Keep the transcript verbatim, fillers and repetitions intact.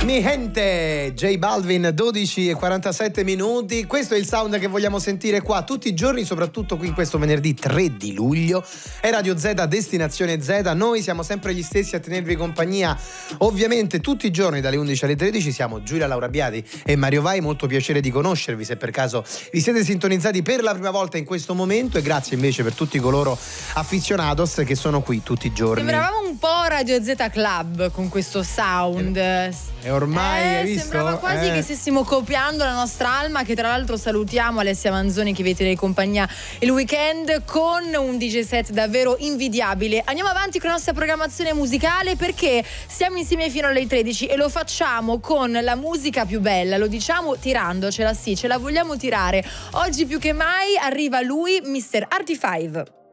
Mi gente, J Balvin, dodici e quarantasette minuti. Questo è il sound che vogliamo sentire qua tutti i giorni, soprattutto qui in questo venerdì tre di luglio. È Radio Z, Destinazione Z. Noi siamo sempre gli stessi a tenervi compagnia, ovviamente tutti i giorni dalle undici alle tredici. Siamo Giulia Laura Biadi e Mario Vai. Molto piacere di conoscervi, se per caso vi siete sintonizzati per la prima volta in questo momento, e grazie invece per tutti coloro aficionados che sono qui tutti i giorni. Sembravamo un po' Radio Z Club con questo sound. E ormai eh, hai visto? Sembrava quasi eh. che stessimo copiando la nostra Alma, che tra l'altro salutiamo, Alessia Manzoni, che vi tiene in compagnia il weekend con un D J set davvero invidiabile. Andiamo avanti con la nostra programmazione musicale, perché siamo insieme fino alle tredici e lo facciamo con la musica più bella, lo diciamo tirandocela, sì, ce la vogliamo tirare. Oggi più che mai arriva lui, mister Arty Five.